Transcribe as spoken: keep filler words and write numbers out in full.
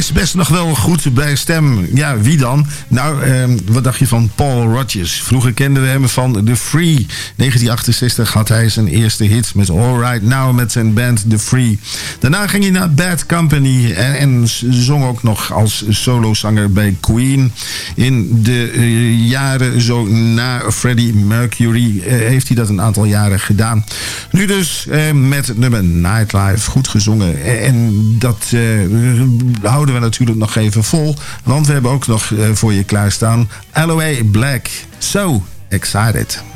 is best nog wel goed bij stem. Ja, wie dan? Nou, eh, wat dacht je van Paul Rodgers? Vroeger kenden we hem van The Free. negentien achtenzestig had hij zijn eerste hit met All Right Now met zijn band The Free. Daarna ging hij naar Bad Company en, en zong ook nog als solozanger bij Queen. In de uh, jaren zo na Freddie Mercury uh, heeft hij dat een aantal jaren gedaan. Nu dus uh, met het nummer Nightlife, goed gezongen. En dat uh, houden we natuurlijk nog even vol, want we hebben ook nog uh, voor je klaarstaan Aloe Black. So excited.